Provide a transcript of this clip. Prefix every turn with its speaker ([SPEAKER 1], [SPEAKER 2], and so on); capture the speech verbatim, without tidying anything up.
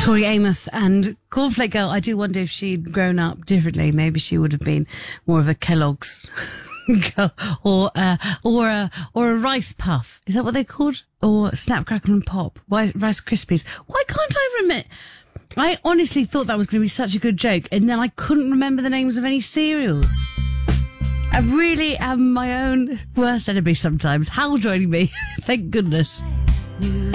[SPEAKER 1] Tori Amos and Cornflake Girl. I do wonder if she'd grown up differently. Maybe she would have been more of a Kellogg's girl, or uh, or a or a Rice Puff. Is that what they're called? Or Snap, Crackle and Pop, Why, Rice Krispies. Why can't I remember? I honestly thought that was going to be such a good joke, and then I couldn't remember the names of any cereals. I really am my own worst enemy sometimes. Hal joining me. Thank goodness.